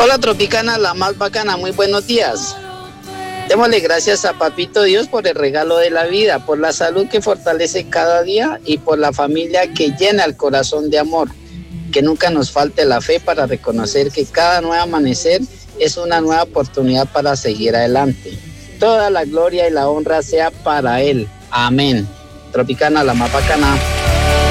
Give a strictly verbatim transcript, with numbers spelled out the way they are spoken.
Hola Tropicana, la más bacana, muy buenos días. Démosle gracias a Papito Dios por el regalo de la vida, por la salud que fortalece cada día y por la familia que llena el corazón de amor. Que nunca nos falte la fe para reconocer que cada nuevo amanecer es una nueva oportunidad para seguir adelante. Toda la gloria y la honra sea para Él. Amén. Tropicana, la más bacana.